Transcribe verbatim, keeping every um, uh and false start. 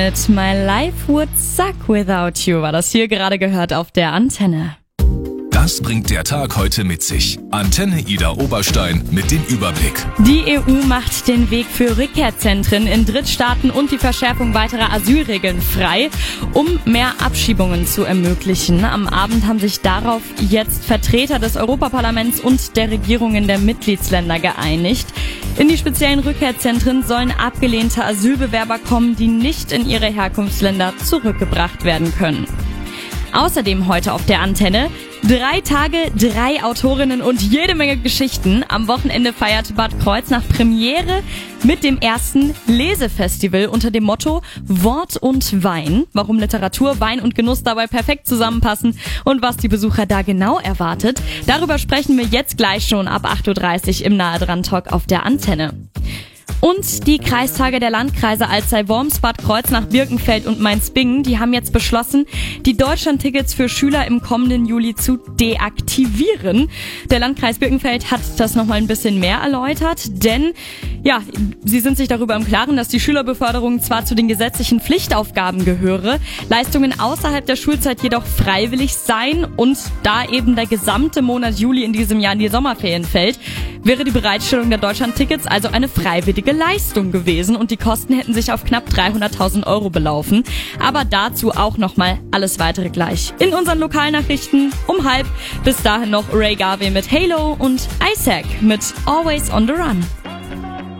Mit My Life Would Suck Without You war das hier gerade gehört auf der Antenne. Das bringt der Tag heute mit sich. Antenne Ida Oberstein mit dem Überblick. Die E U macht den Weg für Rückkehrzentren in Drittstaaten und die Verschärfung weiterer Asylregeln frei, um mehr Abschiebungen zu ermöglichen. Am Abend haben sich darauf jetzt Vertreter des Europaparlaments und der Regierungen der Mitgliedsländer geeinigt. In die speziellen Rückkehrzentren sollen abgelehnte Asylbewerber kommen, die nicht in ihre Herkunftsländer zurückgebracht werden können. Außerdem heute auf der Antenne: Drei Tage, drei Autorinnen und jede Menge Geschichten. Am Wochenende feiert Bad Kreuznach Premiere mit dem ersten Lesefestival unter dem Motto Wort und Wein. Warum Literatur, Wein und Genuss dabei perfekt zusammenpassen und was die Besucher da genau erwartet, darüber sprechen wir jetzt gleich schon ab acht Uhr dreißig im Nahe dran Talk auf der Antenne. Und die Kreistage der Landkreise Alzey-Worms, Bad Kreuznach, Birkenfeld und Mainz-Bingen, die haben jetzt beschlossen, die Deutschlandtickets für Schüler im kommenden Juli zu deaktivieren. Der Landkreis Birkenfeld hat das nochmal ein bisschen mehr erläutert, denn ja, sie sind sich darüber im Klaren, dass die Schülerbeförderung zwar zu den gesetzlichen Pflichtaufgaben gehöre, Leistungen außerhalb der Schulzeit jedoch freiwillig seien und da eben der gesamte Monat Juli in diesem Jahr in die Sommerferien fällt, wäre die Bereitstellung der Deutschlandtickets also eine freiwillige Leistung gewesen und die Kosten hätten sich auf knapp dreihunderttausend Euro belaufen. Aber dazu auch nochmal alles weitere gleich in unseren Lokalnachrichten um halb. Bis dahin noch Ray Garvey mit Halo und Isaac mit Always on the Run.